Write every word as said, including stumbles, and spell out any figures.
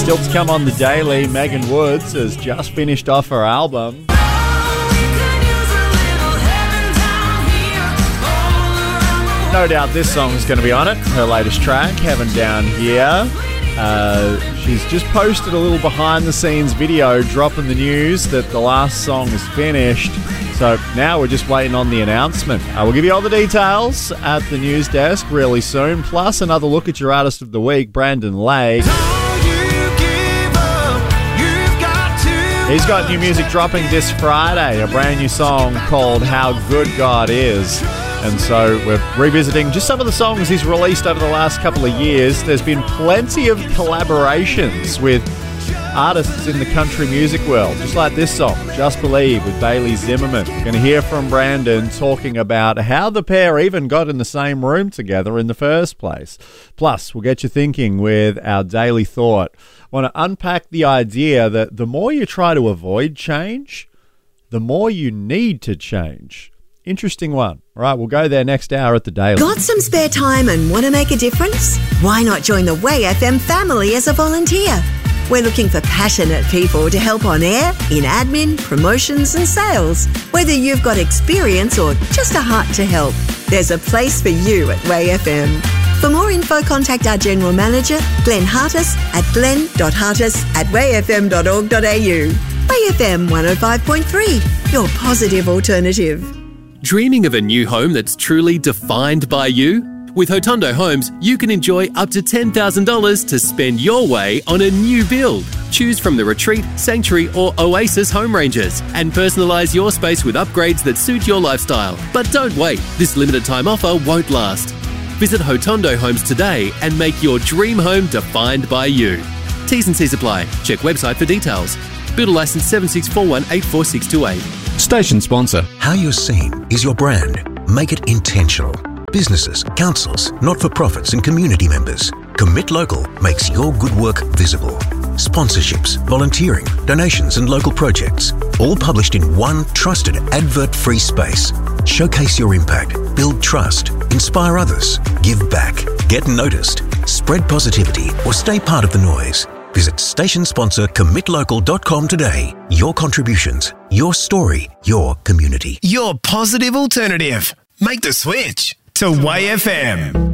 Still to come on the daily, Megan Woods has just finished off her album. No doubt this song is going to be on it. Her latest track, Heaven Down Here. Uh, she's just posted a little behind-the-scenes video dropping the news that the last song is finished. So now we're just waiting on the announcement. Uh, we'll give you all the details at the news desk really soon. Plus another look at your artist of the week, Brandon Lake. He's got new music dropping this Friday, a brand new song called How Good God Is. And so we're revisiting just some of the songs he's released over the last couple of years. There's been plenty of collaborations with artists in the country music world, just like this song, Just Believe, with Bailey Zimmerman. We're going to hear from Brandon talking about how the pair even got in the same room together in the first place. Plus, we'll get you thinking with our daily thought. I want to unpack the idea that the more you try to avoid change, the more you need to change. Interesting one. All right, we'll go there next hour at the Daily. Got some spare time and want to make a difference? Why not join the Way F M family as a volunteer? We're looking for passionate people to help on air, in admin, promotions and sales. Whether you've got experience or just a heart to help, there's a place for you at Way F M. For more info, contact our General Manager, Glenn Hartis, at glenn dot hartis at way f m dot org dot a u. Way F M one oh five point three, your positive alternative. Dreaming of a new home that's truly defined by you? With Hotondo Homes, you can enjoy up to ten thousand dollars to spend your way on a new build. Choose from the Retreat, Sanctuary or Oasis home ranges and personalise your space with upgrades that suit your lifestyle. But don't wait, this limited time offer won't last. Visit Hotondo Homes today and make your dream home defined by you. T's and C's apply. Check website for details. Builder licence seven six four one eight four six two eight. Station sponsor. How you're seen is your brand. Make it intentional. Businesses, councils, not-for-profits and community members. Commit Local makes your good work visible. Sponsorships, volunteering, donations and local projects. All published in one trusted advert-free space. Showcase your impact, build trust, inspire others, give back, get noticed, spread positivity or stay part of the noise. Visit station sponsor commit local dot com today. Your contributions, your story, your community. Your positive alternative. Make the switch to Way F M.